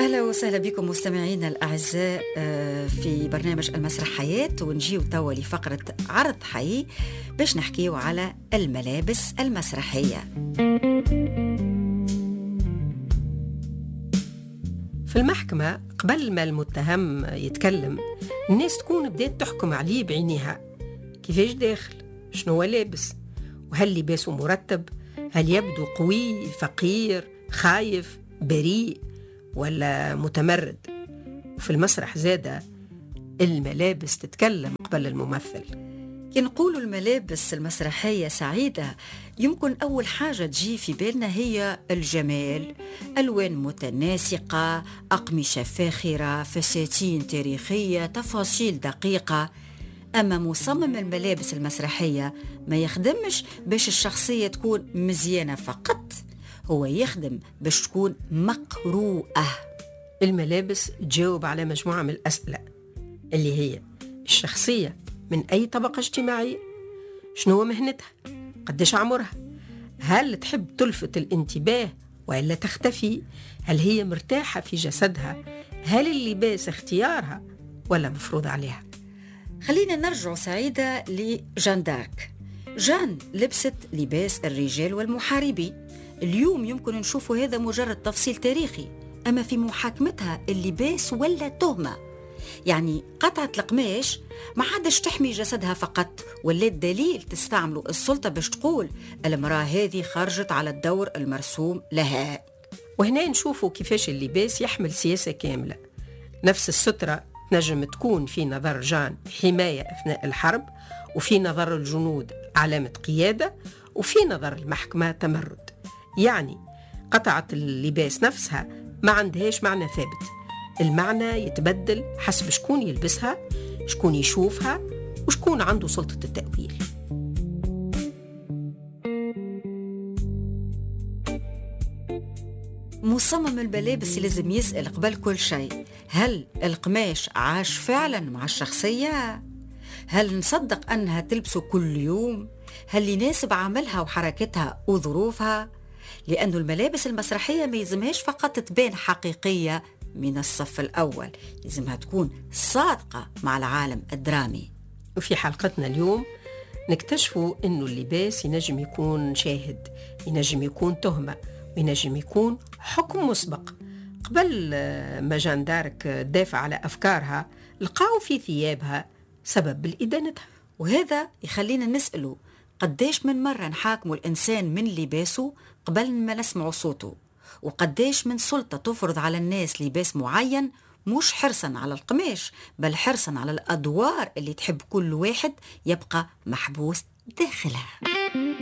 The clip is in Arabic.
أهلا وسهلا بكم مستمعينا الأعزاء في برنامج المسرح حياة، ونجيو توا لفقرة عرض حي باش نحكيو على الملابس المسرحية. في المحكمة قبل ما المتهم يتكلم الناس تكون بدأت تحكم عليه بعينيها، كيفاش داخل، شنو لابس، وهل لباسه مرتب، هل يبدو قوي، فقير، خايف، بريء ولا متمرد. وفي المسرح زادة الملابس تتكلم قبل الممثل. كي نقولوا الملابس المسرحية سعيدة يمكن أول حاجة تجي في بالنا هي الجمال، ألوان متناسقة، أقمشة فاخرة، فساتين تاريخية، تفاصيل دقيقة. أما مصمم الملابس المسرحية ما يخدمش باش الشخصية تكون مزيانة فقط، هو يخدم باش تكون مقروءة. الملابس تجاوب على مجموعة من الأسئلة اللي هي الشخصية من أي طبقة اجتماعية، شنو مهنتها، قديش عمرها، هل تحب تلفت الانتباه وإلا تختفي، هل هي مرتاحة في جسدها، هل اللباس اختيارها ولا مفروض عليها. خلينا نرجع سعيدة لجان دارك. جان لبست لباس الرجال والمحاربين. اليوم يمكن نشوفوا هذا مجرد تفصيل تاريخي، أما في محاكمتها اللباس ولا تهمة. يعني قطعة القماش ما عادش تحمي جسدها فقط، ولا الدليل تستعمله السلطة باش تقول المرأة هذه خرجت على الدور المرسوم لها. وهنا نشوفوا كيفاش اللباس يحمل سياسة كاملة. نفس السترة نجم تكون في نظر جان حماية أثناء الحرب، وفي نظر الجنود علامة قيادة، وفي نظر المحكمة تمرد. يعني قطعة اللباس نفسها ما عندهاش معنى ثابت، المعنى يتبدل حسب شكون يلبسها، شكون يشوفها، وشكون عنده سلطة التأويل. مصمم الملابس لازم يسأل قبل كل شيء، هل القماش عاش فعلا مع الشخصية؟ هل نصدق أنها تلبسه كل يوم؟ هل يناسب عملها وحركتها وظروفها؟ لأن الملابس المسرحية ما يلزمهاش فقط تبان حقيقية من الصف الأول، لازمها تكون صادقة مع العالم الدرامي. وفي حلقتنا اليوم نكتشفوا أنه اللباس ينجم يكون شاهد، ينجم يكون تهمة، وينجم يكون حكم مسبق. قبل ما جان دارك دافع على أفكارها لقاوا في ثيابها سبب لإدانتها. وهذا يخلينا نسأله قديش من مرة نحاكموا الإنسان من لباسه قبل ما نسمع صوته، وقديش من سلطة تفرض على الناس لباس معين مش حرصا على القماش بل حرصا على الأدوار اللي تحب كل واحد يبقى محبوس داخلها.